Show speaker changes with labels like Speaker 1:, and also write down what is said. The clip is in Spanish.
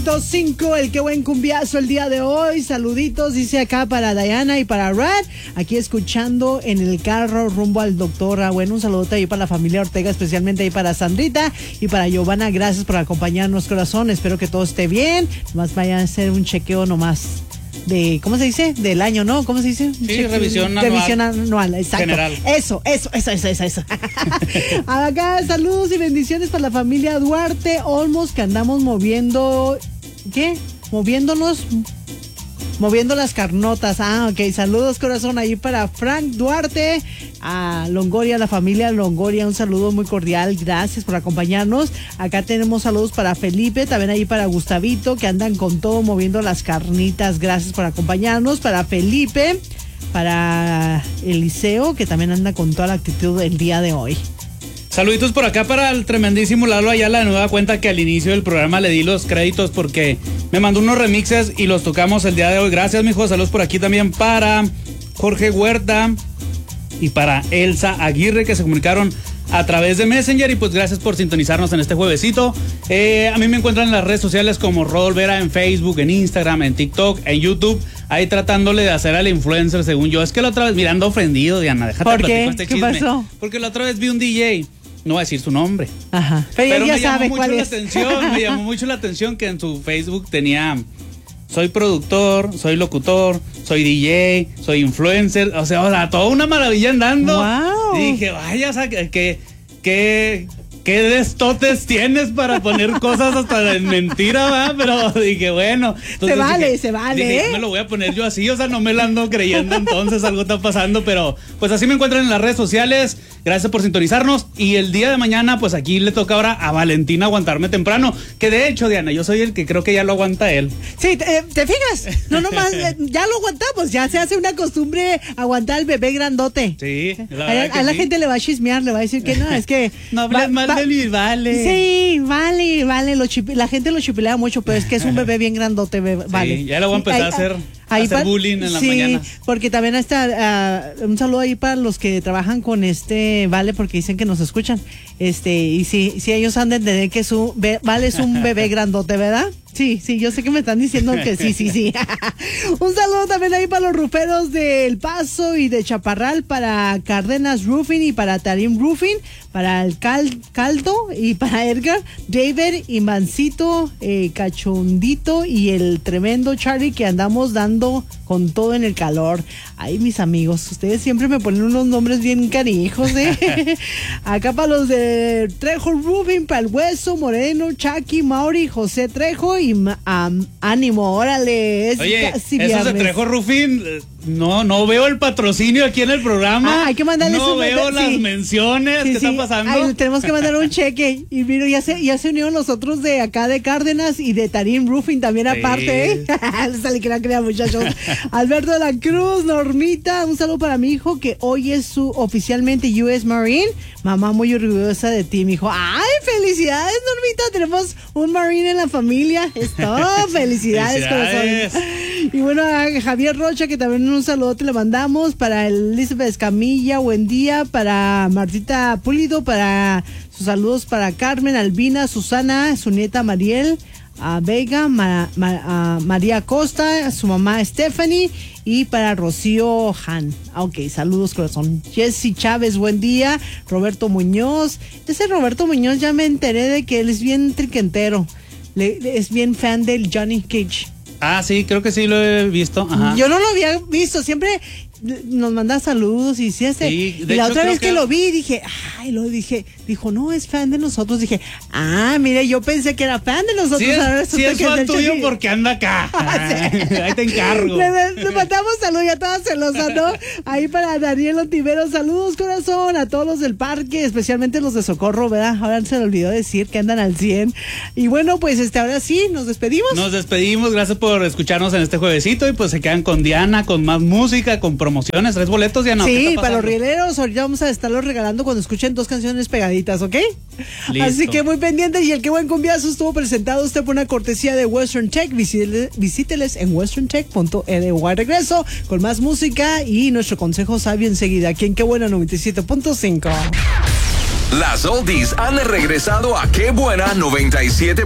Speaker 1: 97.5, el qué buen cumbiazo el día de hoy. Saluditos, dice acá para Diana y para Rad, aquí escuchando en el carro rumbo al doctor. Bueno, un saludote ahí para la familia Ortega, especialmente ahí para Sandrita y para Giovanna. Gracias por acompañarnos, corazón. Espero que todo esté bien. Nomás vayan a hacer un chequeo nomás de, ¿cómo se dice? Del año, ¿no? ¿Cómo se dice?
Speaker 2: Sí, revisión
Speaker 1: anual, exacto.
Speaker 2: General.
Speaker 1: Eso. Acá, saludos y bendiciones para la familia Duarte Olmos, que andamos moviendo, ¿qué? Moviendo las carnotas. Ok, saludos, corazón, ahí para Frank Duarte, a Longoria, la familia Longoria, un saludo muy cordial, gracias por acompañarnos. Acá tenemos saludos para Felipe, también ahí para Gustavito, que andan con todo moviendo las carnitas, gracias por acompañarnos. Para Felipe, para Eliseo, que también anda con toda la actitud del día de hoy.
Speaker 2: Saluditos por acá para el tremendísimo Lalo Ayala, de nueva cuenta, que al inicio del programa le di los créditos porque me mandó unos remixes y los tocamos el día de hoy. Gracias, mijo. Saludos por aquí también para Jorge Huerta y para Elsa Aguirre, que se comunicaron a través de Messenger, y pues gracias por sintonizarnos en este juevesito. A mí me encuentran en las redes sociales como Rodolfo Vera, en Facebook, en Instagram, en TikTok, en YouTube, ahí tratándole de hacer al influencer según yo. Es que la otra vez, mirando ofendido, Diana, déjate platicar este chisme.
Speaker 1: ¿Qué pasó?
Speaker 2: Porque la otra vez vi un DJ, no voy a decir su nombre.
Speaker 1: Ajá. Pero ya sabe cuál es.
Speaker 2: Me llamó mucho la atención que en su Facebook tenía: soy productor, soy locutor, soy DJ, soy influencer. O sea, toda una maravilla andando.
Speaker 1: Wow.
Speaker 2: Y dije, vaya, o sea, ¿qué destotes tienes para poner cosas hasta de mentira, va? Pero dije, bueno.
Speaker 1: Se vale.
Speaker 2: Dije, no me lo voy a poner yo así, o sea, no me la ando creyendo, entonces algo está pasando, pero pues así me encuentran en las redes sociales. Gracias por sintonizarnos, y el día de mañana, pues aquí le toca ahora a Valentín aguantarme temprano, que de hecho, Diana, yo soy el que creo que ya lo aguanta él.
Speaker 1: Sí, ¿te fijas? No nomás, ya lo aguantamos, ya se hace una costumbre aguantar al bebé grandote.
Speaker 2: Sí,
Speaker 1: a la gente le va a chismear, le va a decir que no, es que...
Speaker 2: No hables mal de mi Vale.
Speaker 1: Sí, vale, la gente lo chipilea mucho, pero es que es un bebé bien grandote, Vale.
Speaker 2: Sí, ya lo voy a empezar a hacer bullying en la mañana.
Speaker 1: Sí, porque también está un saludo ahí para los que trabajan con Vale, porque dicen que nos escuchan. Y sí, ellos han de entender que Vale es un bebé grandote, ¿verdad? Sí, yo sé que me están diciendo que sí. Un saludo también ahí para los ruferos de El Paso y de Chaparral, para Cárdenas Roofing y para Tarim Roofing, para el Caldo y para Edgar, David y Mancito, Cachondito y el tremendo Charlie, que andamos dando con todo en el calor. Ay, mis amigos, ustedes siempre me ponen unos nombres bien canijos, Acá para los de Trejo Roofing, para el Hueso, Moreno, Chucky, Mauri, José Trejo y ánimo, órale.
Speaker 2: Oye,
Speaker 1: casi
Speaker 2: esos
Speaker 1: viernes.
Speaker 2: de Trejo Roofing, no veo el patrocinio aquí en el programa.
Speaker 1: Hay que mandarles
Speaker 2: no veo las menciones. ¿Qué está pasando?
Speaker 1: Ay, tenemos que mandar un cheque. Y mira, ya se unieron los otros de acá de Cárdenas y de Tarim Roofing también aparte, Sale que la crea, muchachos. Alberto de la Cruz, Normita, un saludo para mi hijo, que hoy es su oficialmente US Marine. Mamá muy orgullosa de ti, mi hijo. Ay, felicidades, Normita, tenemos un Marine en la familia. Es todo, felicidades, corazón. Y bueno, a Javier Rocha, que también un saludo te le mandamos, para Elizabeth Escamilla, buen día, para Martita Pulido, para sus saludos para Carmen, Albina, Susana, su nieta Mariel, a Vega, María Costa, su mamá Stephanie, y para Rocío Han. Ok, saludos, corazón. Jessy Chávez, buen día. Roberto Muñoz. Ese Roberto Muñoz, ya me enteré de que él es bien triquentero. Es bien fan del Johnny Cage.
Speaker 2: Ah, sí, creo que sí lo he visto. Ajá.
Speaker 1: Yo no lo había visto, siempre nos manda saludos y sí, y la otra vez que lo vi dije, dijo, no, es fan de nosotros. Dije, mire, yo pensé que era fan de nosotros.
Speaker 2: Sí, es fan tuyo porque anda acá. Ahí te encargo.
Speaker 1: Le mandamos saludos, ya toda celosa, ¿no? Ahí para Daniel Ontivero, saludos, corazón, a todos los del parque, especialmente los de Socorro, ¿verdad? Ahora se le olvidó decir que andan al 100. Y bueno, pues ahora sí, nos despedimos.
Speaker 2: Gracias por escucharnos en este juevesito, y pues se quedan con Diana, con más música, con promociones, 3 boletos, Diana.
Speaker 1: Sí, para los rieleros, ahorita vamos a estarlos regalando cuando escuchen 2 canciones pegaditas, ¿ok?
Speaker 2: Listo.
Speaker 1: Así que muy pendientes, y el Qué Buen Cumbiazo estuvo presentado usted por una cortesía de Western Tech. Visíteles en westerntech.edu. Regreso con más música y nuestro consejo sabio enseguida, aquí en Qué Buena 97.5.
Speaker 3: Las oldies han regresado a Qué Buena 97.